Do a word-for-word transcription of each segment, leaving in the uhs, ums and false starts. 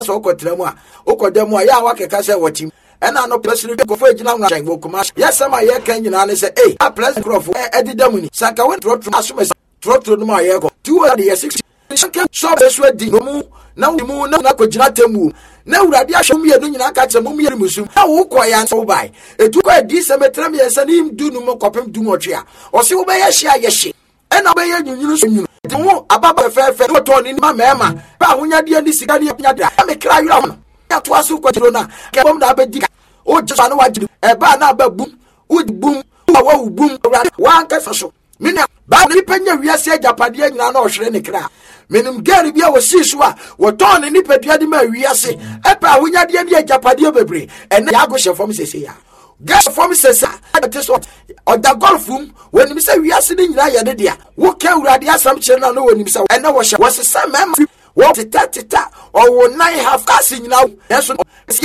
so okotremu a okodemu a ya wakeka se watim ena no president ko fa gina nwa wo kuma yes ma ye kan nyina ne se eh a president crop e didamuni sanka we trotro asome trotro no ma ye ko two hundred sixty sanka so be so di no mu na mu na ko gina temu na urade ahwem ye no nyina ka che mu ye musum na wo koya so bai etu ko di se metrem ye se ni du no mo kopem du mo twa o se wo be ye hia ye hye ena be ye nyunyunu so nyunu mu ababa fe fe to ni ma mema ba honya de ni sika ni nya da me kra yura ho ya to asu kwatiro na ke bom da ba di o jesu anu wajiri e ba na ba bum u bum wa wu bum wa anka so mina ba ni penya wiase agapade nyina na ohwere ne kra menim gari bia wo sisu a wo ton ni padua de ma wiase e pa honya de ni agapade bebre ene ya go hye fom sese ya gas fom sese ate so oda golfum wonim se wiase ni nyina ye de dia wo ka urade asam kire na no wonim se ene wo hye wo sese mem wo teta teta o wo nine half kasi nyina yeso se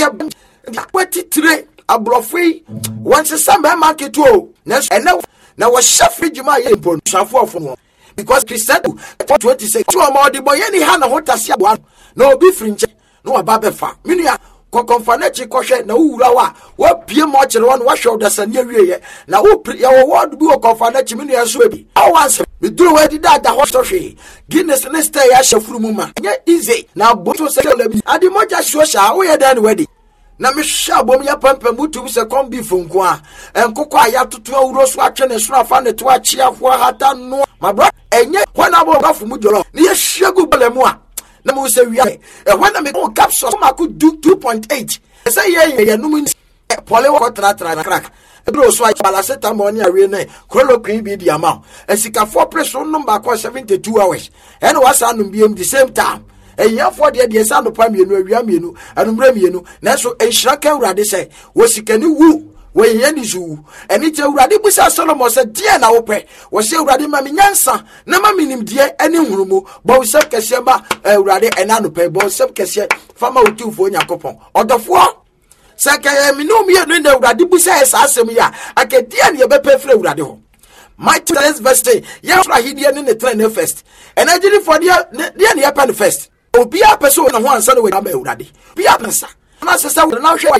kwati tire abrofui wanse samba market o na na wo shafi juma ye impon shafo ofo no because Christian twenty-six two more the boy any ha na hotase abo na obi frinche no aba befa minua ko konfanachi kohwe na wura wa wo pie mo kire won wo hwe odasane awieye na wo ya wo word bi wo konfanachi minua so bi awanse me duro we di da da hosto hwe Guinness ne stay ya shafuru mu ma nya easy na boto se labi adi moja sho sha wo ye dan wedi na me hwa bom ya pampa mutu se kon bi fonko a enkoko a ya toto awuro so atwe ne so afa ne to achi afo hata no my bro enye kwana bo gafu mu jolo ne ye hwegu belemu a na mo se wi e hwana me ko capsule ma ko do two point eight se ye ye no mu pole wo tra tra crack bro so a balaseta mo ne awe ne chloroquine bi di ama esika four pressure number ko seventy-two hours and wasa no bi the same time eya for de de sa no pa mienu awia mienu anumra mienu na so enhira ka urade se wo sikani wu wo yen ni zu eni te urade busa Solomon se die na wo pe wo se urade ma menyansa na ma minim die eni hurumu bo se kese ba urade ena no pe bo se kese fama otufo nyakopon odofo se ka minu mienu na urade busa esa asem ya akadie ne be pe fra urade ho my test verse ya fra hidie ne ne train first and I did it for the the ne happen first obi a person na ho ansa na we na urade bi a pensa na sesa we na hwe